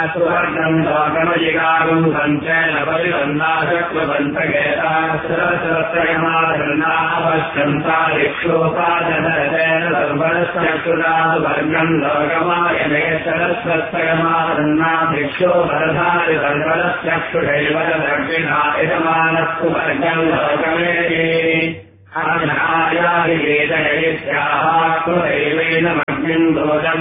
सुवर्णम् लोकमयिकागम् सञ्चयन परिवन्दाशत्वन्तगेताश्रयमाधरणापश्यन्ता ऋक्षोपादनरेण सर्वरश्चक्षुरावर्गम् लोकमायने सरस्वस्तयमाधरन्ना भिक्षो भरधारि सर्वरश्चक्षुषैव दक्षिणा यजमानस्तु वर्गम् लोकमेति आयादिवेदयिष्याः कुदैवेन मग्निम् दोषम्